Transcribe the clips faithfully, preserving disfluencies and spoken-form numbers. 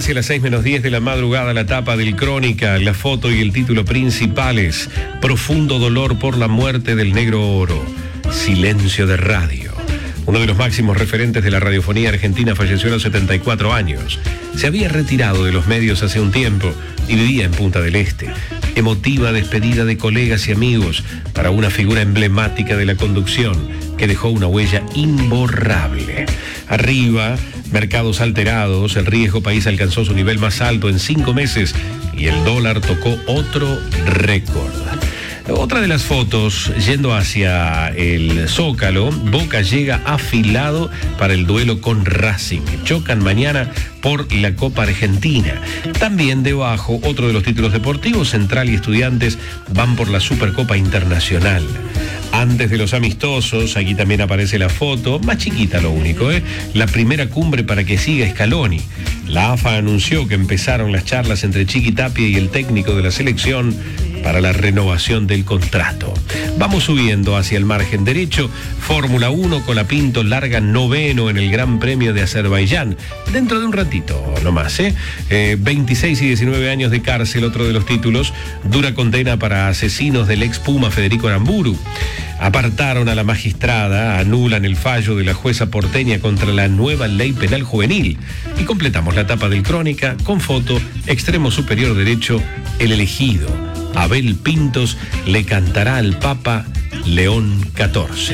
Casi a las seis menos diez de la madrugada, la tapa del Crónica, la foto y el título principales. Profundo dolor por la muerte del Negro Oro. Silencio de radio. Uno de los máximos referentes de la radiofonía argentina falleció a los setenta y cuatro años. Se había retirado de los medios hace un tiempo y vivía en Punta del Este. Emotiva despedida de colegas y amigos para una figura emblemática de la conducción que dejó una huella imborrable. Arriba, mercados alterados, el riesgo país alcanzó su nivel más alto en cinco meses y el dólar tocó otro récord. Otra de las fotos, yendo hacia el Zócalo, Boca llega afilado para el duelo con Racing. Chocan mañana por la Copa Argentina. También debajo, otro de los títulos deportivos, Central y Estudiantes van por la Supercopa Internacional. Antes de los amistosos, aquí también aparece la foto, más chiquita lo único, ¿eh? La primera cumbre para que siga Scaloni. La A F A anunció que empezaron las charlas entre Chiqui Tapia y el técnico de la selección para la renovación del contrato. Vamos subiendo hacia el margen derecho. Fórmula uno, Colapinto larga noveno en el Gran Premio de Azerbaiyán. Dentro de un ratito nomás, ¿eh? eh veintiséis y diecinueve años de cárcel, otro de los títulos. Dura condena para asesinos del ex Puma Federico Aramburu. Apartaron a la magistrada, anulan el fallo de la jueza porteña contra la nueva ley penal juvenil. Y completamos la tapa del Crónica con foto, extremo superior derecho, el elegido. Abel Pintos le cantará al Papa León catorce.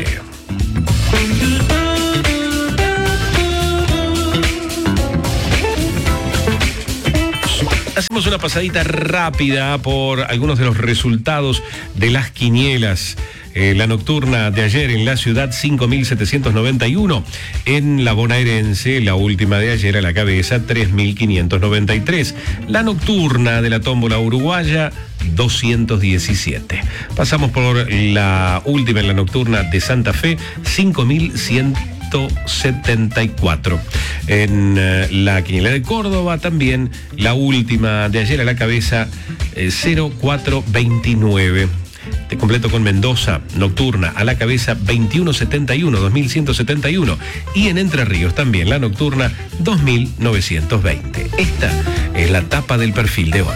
Hacemos una pasadita rápida por algunos de los resultados de las quinielas. Eh, la nocturna de ayer en la ciudad, cinco mil setecientos noventa y uno. En la bonaerense, la última de ayer a la cabeza, tres mil quinientos noventa y tres. La nocturna de la tómbola uruguaya, doscientos diecisiete. Pasamos por la última en la nocturna de Santa Fe, cinco mil ciento setenta y cuatro. En uh, la quiniela de Córdoba también, la última de ayer a la cabeza, eh, cero cuatro veintinueve. Te completo con Mendoza, nocturna a la cabeza veintiuno setenta y uno, dos mil ciento setenta y uno. Y en Entre Ríos también la nocturna dos mil novecientos veinte. Esta es la tapa del perfil de hoy.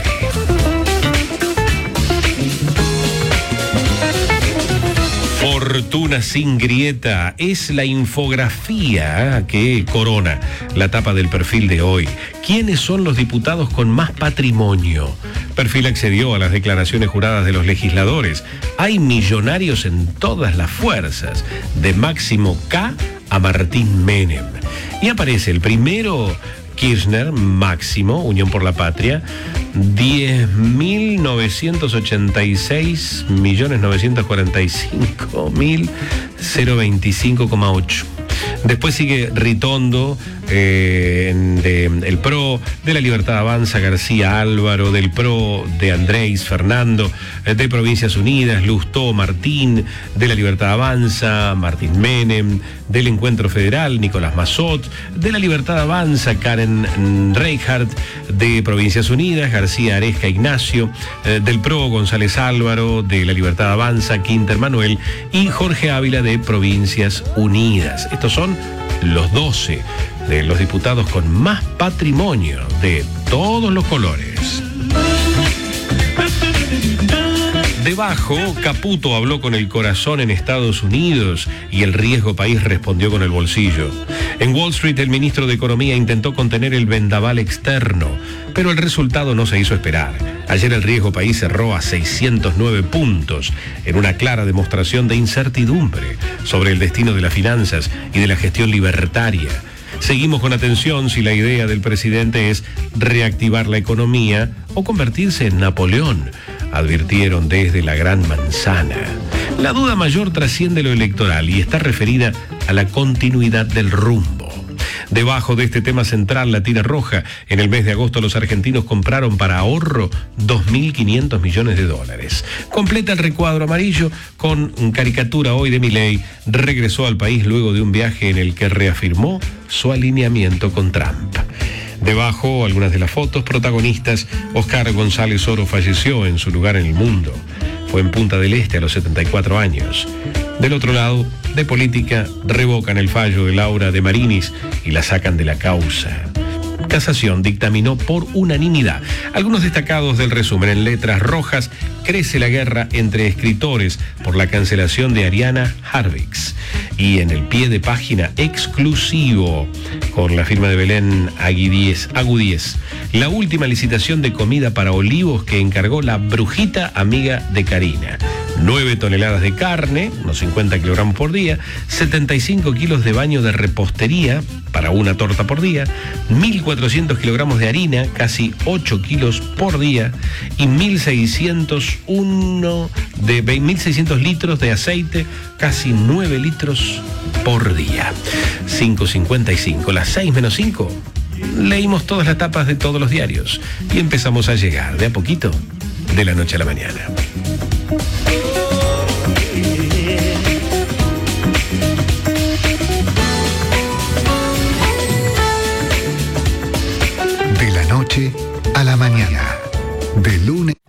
Fortuna sin grieta es la infografía que corona la tapa del perfil de hoy. ¿Quiénes son los diputados con más patrimonio? Perfil accedió a las declaraciones juradas de los legisladores. Hay millonarios en todas las fuerzas, de Máximo K a Martín Menem. Y aparece el primero, Kirchner, Máximo, Unión por la Patria, diez mil novecientos ochenta y seis millones novecientos cuarenta y cinco mil veinticinco coma ocho. Después sigue Ritondo, eh, de El P R O, de La Libertad Avanza, García Álvaro, del P R O, de Andrés Fernando, eh, de Provincias Unidas, Lustó Martín, de La Libertad Avanza, Martín Menem, del Encuentro Federal, Nicolás Massot, de La Libertad Avanza, Karen Reichardt, de Provincias Unidas, García Aresca Ignacio, eh, del P R O, González Álvaro, de La Libertad Avanza, Quinter Manuel, y Jorge Ávila, de Provincias Unidas. Estos son los doce de los diputados con más patrimonio de todos los colores. Debajo, Caputo habló con el corazón en Estados Unidos y el riesgo país respondió con el bolsillo. En Wall Street, el ministro de Economía intentó contener el vendaval externo, pero el resultado no se hizo esperar. Ayer el riesgo país cerró a seiscientos nueve puntos, en una clara demostración de incertidumbre sobre el destino de las finanzas y de la gestión libertaria. Seguimos con atención si la idea del presidente es reactivar la economía o convertirse en Napoleón, advirtieron desde la Gran Manzana. La duda mayor trasciende lo electoral y está referida a la continuidad del rumbo. Debajo de este tema central, la tira roja, en el mes de agosto los argentinos compraron para ahorro dos mil quinientos millones de dólares. Completa el recuadro amarillo con caricatura hoy de Milei. Regresó al país luego de un viaje en el que reafirmó su alineamiento con Trump. Debajo, algunas de las fotos protagonistas. Oscar González Oro falleció en su lugar en el mundo. Fue en Punta del Este a los setenta y cuatro años. Del otro lado, de política, revocan el fallo de Laura de Marinis y la sacan de la causa. Casación dictaminó por unanimidad. Algunos destacados del resumen: en letras rojas, crece la guerra entre escritores por la cancelación de Ariana Harvix. Y en el pie de página exclusivo, con la firma de Belén Agudies, Agudies, la última licitación de comida para olivos que encargó la brujita amiga de Karina. nueve toneladas de carne, unos cincuenta kilogramos por día, setenta y cinco kilos de baño de repostería para una torta por día, mil cuatrocientos kilogramos de harina, casi ocho kilos por día, y mil seiscientos uno de mil seiscientos litros de aceite, casi nueve litros por día. cinco cincuenta y cinco, las seis menos cinco. Leímos todas las tapas de todos los diarios y empezamos a llegar de a poquito, de la noche a la mañana. De la noche a la mañana, de lunes.